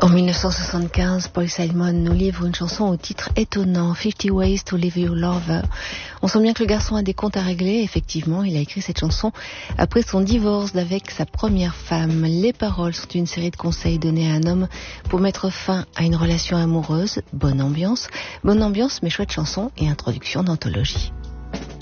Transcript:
En 1975, Paul Simon nous livre une chanson au titre étonnant, 50 Ways to Leave Your Lover. On sent bien que le garçon a des comptes à régler. Effectivement, il a écrit cette chanson après son divorce avec sa première femme. Les paroles sont une série de conseils donnés à un homme pour mettre fin à une relation amoureuse. Bonne ambiance mais chouette chanson et introduction d'anthologie.